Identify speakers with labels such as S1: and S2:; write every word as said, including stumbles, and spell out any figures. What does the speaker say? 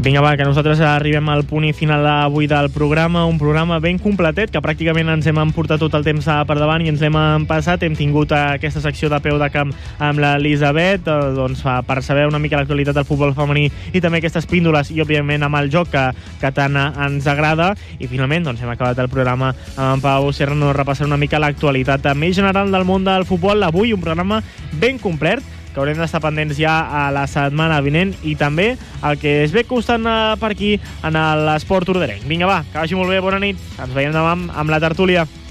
S1: Vinga, va, que nosaltres arribem al punt i final avui del programa, un programa ben completet, que pràcticament ens hem emportat tot el temps per davant i ens l'hem empassat. Hem tingut aquesta secció de peu de camp amb l'Elisabet, eh, doncs, per saber una mica l'actualitat del futbol femení i també aquestes píndoles i, òbviament, amb el joc que, que tant ens agrada. I, finalment, doncs, hem acabat el programa amb en Pau Serrano repassant una mica l'actualitat més general del món del futbol. Avui un programa ben complet, que haurem d'estar pendents ja a la setmana vinent, i també el que es ve costant per aquí en l'esport orderenc. Vinga, va, que vagi molt bé, bona nit. Ens veiem demà amb la tertúlia.